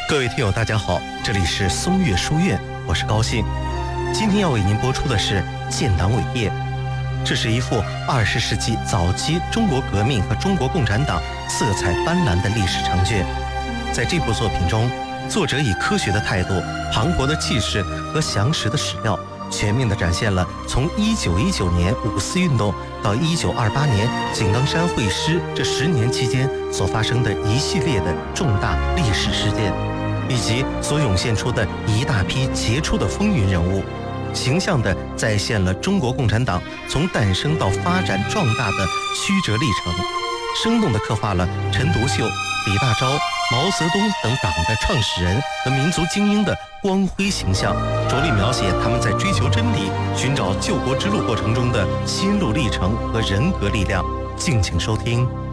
各位听友大家好，这里是松岳书院，我是高兴。今天要为您播出的是建党伟业，这是一幅20世纪早期中国革命和中国共产党色彩斑斓的历史长卷。在这部作品中，作者以科学的态度、磅礴的气势和详实的史料，全面地展现了从1919年五四运动到1928年井冈山会师这10年期间所发生的一系列的重大历史事件，以及所涌现出的一大批杰出的风云人物，形象地再现了中国共产党从诞生到发展壮大的曲折历程，生动地刻画了陈独秀、李大钊、毛泽东等党的创始人和民族精英的光辉形象，着力描写他们在追求真理、寻找救国之路过程中的心路历程和人格力量。敬请收听。